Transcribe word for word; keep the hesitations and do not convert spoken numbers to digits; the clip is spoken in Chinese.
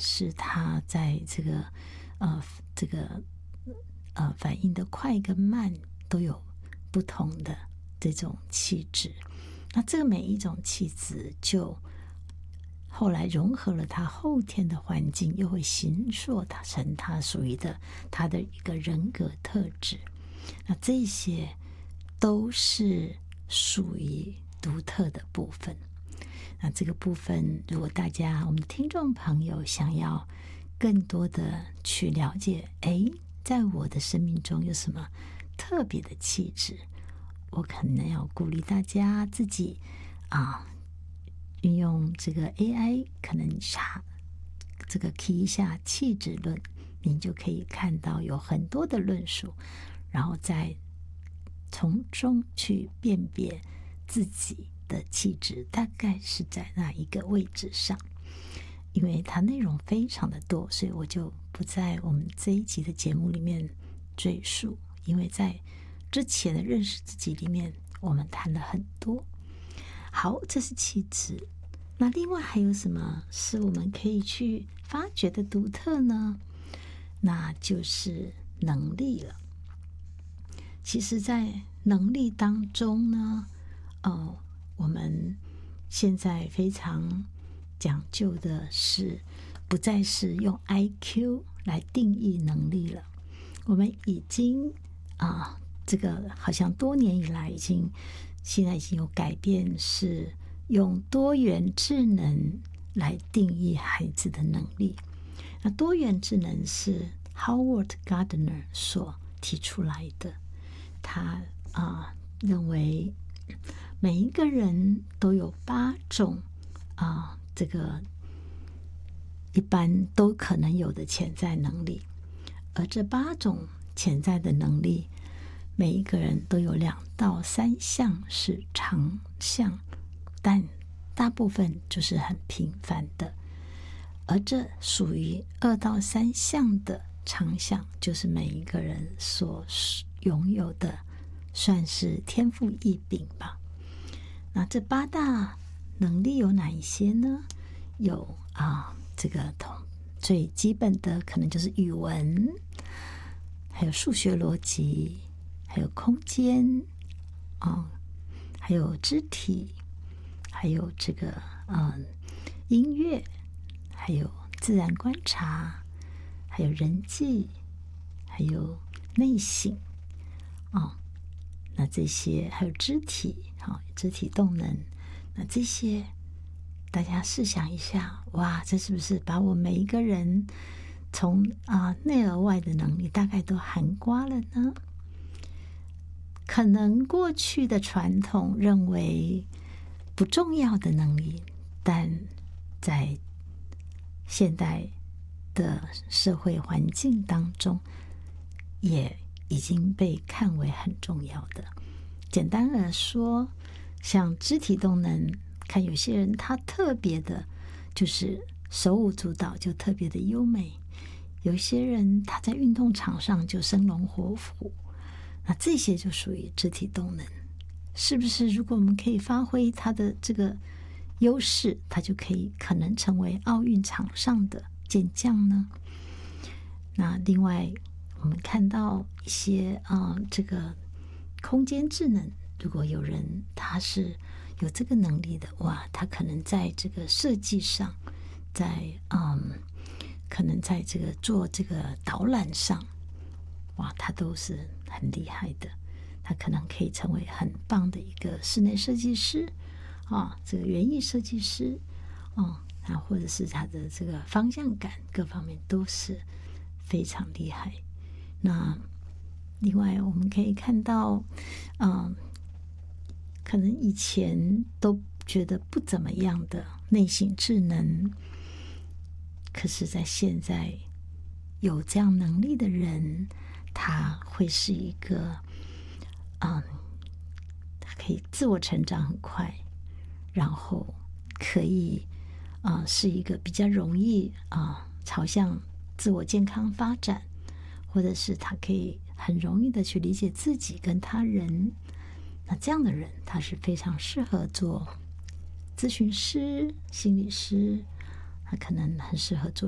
是他在这个呃这个呃反应的快跟慢都有不同的这种气质。那这个每一种气质就后来融合了他后天的环境，又会形塑他成他属于的他的一个人格特质。那这些都是属于独特的部分。那这个部分，如果大家我们的听众朋友想要更多的去了解，哎，在我的生命中有什么特别的气质，我可能要鼓励大家自己啊，运用这个 A I， 可能查这个 key 一下气质论，你就可以看到有很多的论述，然后再从中去辨别自己的气质大概是在哪一个位置上。因为它内容非常的多，所以我就不在我们这一集的节目里面赘述，因为在之前的认识自己里面我们谈了很多。好，这是气质。那另外还有什么是我们可以去发掘的独特呢？那就是能力了。其实在能力当中呢，呃，我们现在非常讲究的是不再是用 I Q 来定义能力了。我们已经啊、呃，这个好像多年以来已经现在已经有改变，是用多元智能来定义孩子的能力。那多元智能是 Howard Gardner 所提出来的。他啊、呃、认为每一个人都有八种啊、呃、这个一般都可能有的潜在能力，而这八种潜在的能力，每一个人都有两到三项是长项，但大部分就是很平凡的。而这属于二到三项的长项，就是每一个人所拥有的，算是天赋异禀吧。那这八大能力有哪一些呢？有啊，这个最基本的可能就是语文，还有数学逻辑，还有空间啊，还有肢体，还有这个嗯音乐，还有自然观察，还有人际，还有内省啊。那这些还有肢体啊，肢体动能，那这些大家试想一下，哇，这是不是把我每一个人从啊内而外的能力大概都涵盖了呢？可能过去的传统认为不重要的能力，但在现代的社会环境当中，也已经被看为很重要的。简单而说，像肢体动能，看有些人他特别的就是手舞足蹈，就特别的优美。有些人他在运动场上就生龙活虎，那这些就属于肢体动能。是不是如果我们可以发挥他的这个优势，他就可以可能成为奥运场上的健将呢？那另外我们看到一些啊、呃，这个空间智能，如果有人他是有这个能力的，哇，他可能在这个设计上，在嗯，可能在这个做这个导览上，哇，他都是很厉害的。他可能可以成为很棒的一个室内设计师啊，这个园艺设计师啊，啊，或者是他的这个方向感各方面都是非常厉害。那另外我们可以看到，嗯，可能以前都觉得不怎么样的内省智能，可是在现在有这样能力的人，他会是一个嗯，他可以自我成长很快，然后可以啊、呃、是一个比较容易啊、呃、朝向自我健康发展，或者是他可以很容易的去理解自己跟他人。那这样的人，他是非常适合做咨询师、心理师，他可能很适合做